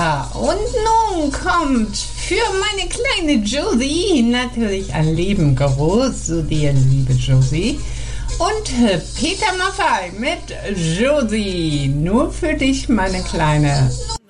Ja, und nun kommt für meine kleine Josie natürlich ein Leben groß, so dir, liebe Josie. Und Peter Maffay mit Josie. Nur für dich, meine Kleine.